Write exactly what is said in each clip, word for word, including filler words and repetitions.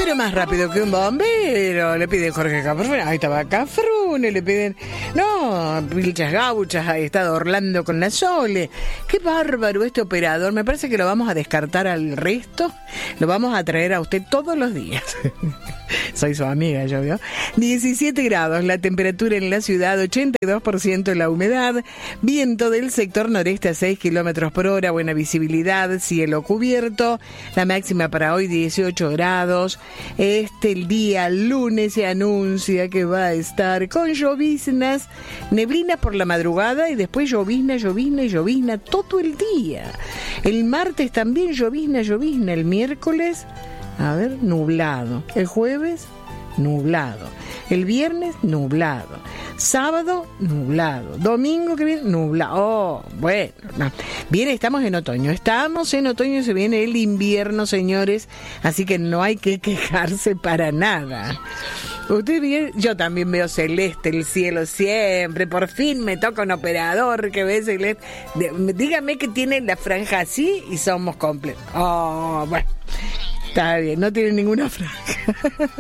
Pero más rápido que un bombero, le piden Jorge Cafrune, ahí estaba Cafrune, le piden, no, pilchas gauchas, ahí está Orlando con la Sole. Qué bárbaro este operador, me parece que lo vamos a descartar al resto, lo vamos a traer a usted todos los días. Soy su amiga, yo veo. diecisiete grados la temperatura en la ciudad, ochenta y dos por ciento la humedad, viento del sector noreste a seis kilómetros por hora, buena visibilidad, cielo cubierto, la máxima para hoy dieciocho grados. Este el día lunes se anuncia que va a estar con lloviznas, neblina por la madrugada y después llovizna, llovizna y llovizna todo el día. El martes también llovizna, llovizna, el miércoles... A ver, nublado. El jueves, nublado. El viernes, nublado. Sábado, nublado. Domingo que viene, nublado. Oh, bueno. No. Bien, estamos en otoño. Estamos en otoño, se viene el invierno, señores. Así que no hay que quejarse para nada. Usted ve, yo también veo celeste el cielo siempre. Por fin me toca un operador que ve celeste. Dígame que tiene la franja así y somos completos. Oh, bueno. Está bien, no tiene ninguna franja.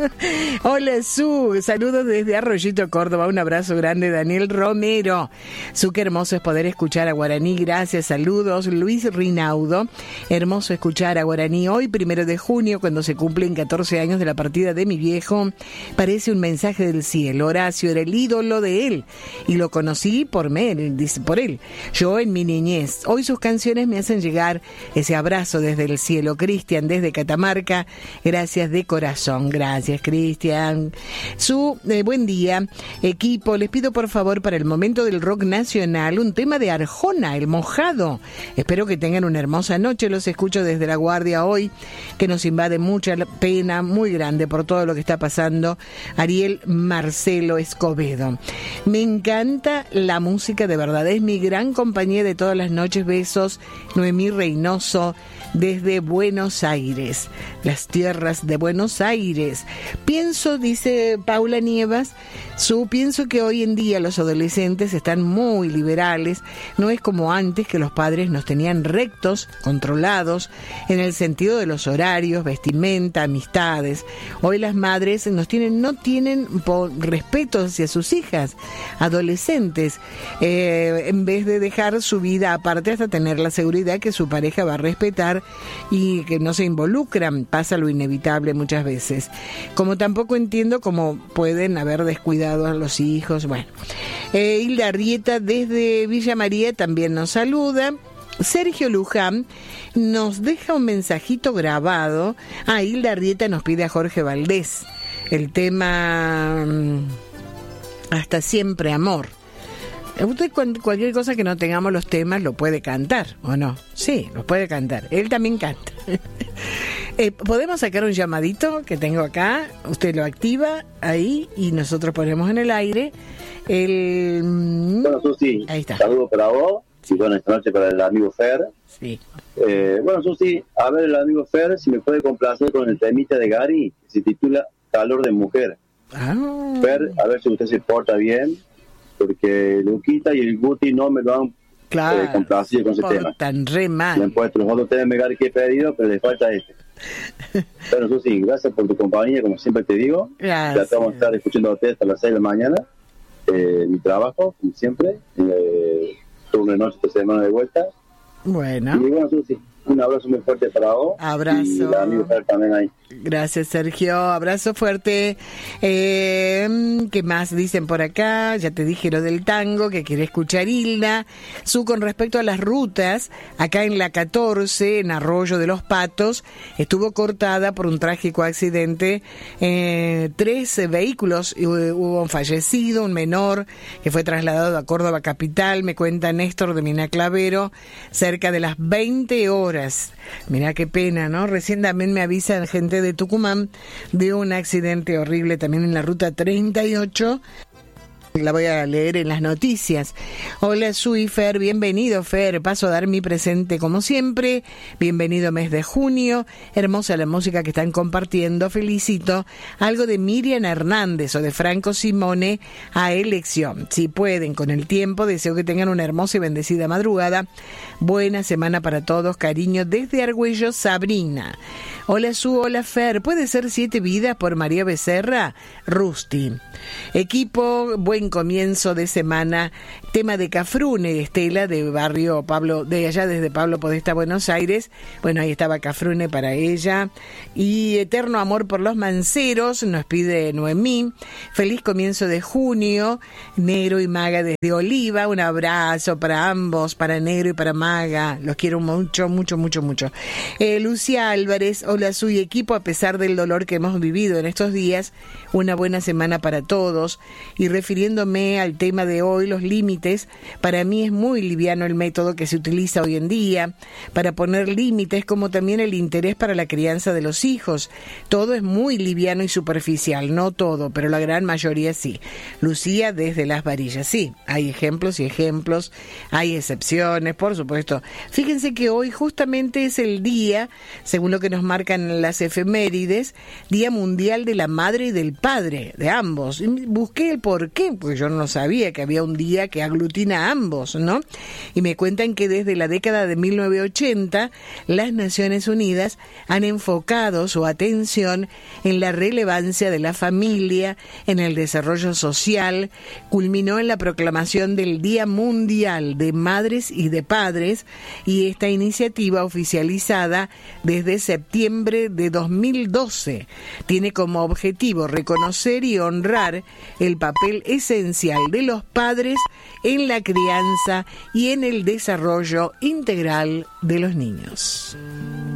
Hola, Su. Saludos desde Arroyito, Córdoba. Un abrazo grande, Daniel Romero. Su, qué hermoso es poder escuchar a Guaraní. Gracias, saludos. Luis Rinaudo. Hermoso escuchar a Guaraní. Hoy, primero de junio, cuando se cumplen catorce años de la partida de mi viejo, parece un mensaje del cielo. Horacio era el ídolo de él y lo conocí por él, dice, por él. Yo en mi niñez. Hoy sus canciones me hacen llegar ese abrazo desde el cielo. Cristian, desde Catamarca. Gracias de corazón. Gracias, Cristian. Su, eh, buen día, equipo. Les pido por favor para el momento del rock nacional un tema de Arjona, El Mojado. Espero que tengan una hermosa noche. Los escucho desde La Guardia hoy, que nos invade mucha pena muy grande por todo lo que está pasando. Ariel Marcelo Escobedo. Me encanta la música, de verdad. Es mi gran compañía de todas las noches. Besos. Noemí Reynoso, desde Buenos Aires, las tierras de Buenos Aires. Pienso, dice Paula Nievas, su pienso que hoy en día los adolescentes están muy liberales, no es como antes que los padres nos tenían rectos, controlados, en el sentido de los horarios, vestimenta, amistades. Hoy las madres nos tienen, no tienen por respeto hacia sus hijas, adolescentes, eh, en vez de dejar su vida aparte hasta tener la seguridad que su pareja va a respetar y que no se involucran, pasa lo inevitable muchas veces. Como tampoco entiendo cómo pueden haber descuidado a los hijos. Bueno, eh, Hilda Arrieta desde Villa María también nos saluda. Sergio Luján nos deja un mensajito grabado. Ah, Hilda Arrieta nos pide a Jorge Valdés el tema Hasta Siempre Amor. Usted cualquier cosa que no tengamos los temas lo puede cantar, ¿o no? Sí, lo puede cantar. Él también canta. eh, Podemos sacar un llamadito que tengo acá. Usted lo activa ahí y nosotros ponemos en el aire el... Bueno, Susi, ahí está. Saludos para vos y buenas noches para el amigo Fer. Sí. Eh, bueno, Susi, a ver el amigo Fer si me puede complacer con el temita de Gary que se titula Calor de Mujer. Ah. Fer, a ver si usted se porta bien, porque Luquita y el Guti no me lo han claro, eh, complacido con ese tema. Tan re mal. Me han puesto los otros temas de Gary que he pedido, pero le falta este. Bueno, Susi, gracias por tu compañía, como siempre te digo. Gracias. Ya vamos a estar escuchando a ustedes hasta las seis de la mañana. Eh, mi trabajo, como siempre. Eh, turno de noche, esta semana de vuelta. Bueno. Y bueno, Susi, un abrazo muy fuerte para vos. Abrazo. Y el amigo Fer también ahí. Gracias, Sergio. Abrazo fuerte. Eh, ¿Qué más dicen por acá? Ya te dije lo del tango, que quiere escuchar Hilda. Su, con respecto a las rutas, acá en la catorce, en Arroyo de los Patos, estuvo cortada por un trágico accidente. Eh, tres vehículos, hubo un fallecido, un menor, que fue trasladado a Córdoba capital, me cuenta Néstor de Mina Clavero, cerca de las veinte horas. Mirá qué pena, ¿no? Recién también me avisan gente de Tucumán de un accidente horrible también en la ruta treinta y ocho. La voy a leer en las noticias. Hola, Sui, Fer, bienvenido, Fer. Paso a dar mi presente como siempre. Bienvenido mes de junio. Hermosa la música que están compartiendo. Felicito. Algo de Miriam Hernández o de Franco Simone a elección. Si pueden, con el tiempo, deseo que tengan una hermosa y bendecida madrugada. Buena semana para todos. Cariño desde Argüello, Sabrina. Hola, Su, hola, Fer. ¿Puede ser Siete Vidas por María Becerra? Rusty. Equipo, buen comienzo de semana. Tema de Cafrune, Estela, de barrio Pablo, de allá desde Pablo Podestá, Buenos Aires. Bueno, ahí estaba Cafrune para ella. Y Eterno Amor por los Manceros, nos pide Noemí. Feliz comienzo de junio. Negro y Maga desde Oliva. Un abrazo para ambos, para Negro y para Maga. Los quiero mucho, mucho, mucho, mucho. Eh, Lucía Álvarez, hola, su equipo, a pesar del dolor que hemos vivido en estos días, una buena semana para todos. Y refiriéndome al tema de hoy, los límites, para mí es muy liviano el método que se utiliza hoy en día para poner límites, como también el interés para la crianza de los hijos. Todo es muy liviano y superficial, no todo, pero la gran mayoría sí. Lucía desde Las Varillas, sí, hay ejemplos y ejemplos, hay excepciones, por supuesto. Fíjense que hoy justamente es el día, según lo que nos marcan las efemérides, Día Mundial de la Madre y del Padre, de ambos. Busqué el por qué, porque yo no sabía que había un día que aglutina a ambos, ¿no? Y me cuentan que desde la década de mil novecientos ochenta, las Naciones Unidas han enfocado su atención en la relevancia de la familia, en el desarrollo social. Culminó en la proclamación del Día Mundial de Madres y de Padres, y esta iniciativa, oficializada desde septiembre de dos mil doce, tiene como objetivo reconocer y honrar el papel esencial de los padres en la crianza y en el desarrollo integral de los niños.